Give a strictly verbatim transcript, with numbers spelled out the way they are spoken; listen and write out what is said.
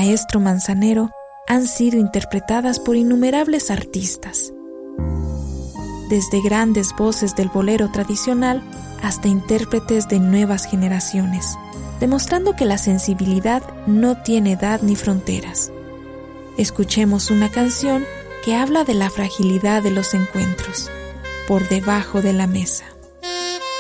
maestro Manzanero han sido interpretadas por innumerables artistas, desde grandes voces del bolero tradicional hasta intérpretes de nuevas generaciones, demostrando que la sensibilidad no tiene edad ni fronteras. Escuchemos una canción que habla de la fragilidad de los encuentros, Por debajo de la mesa.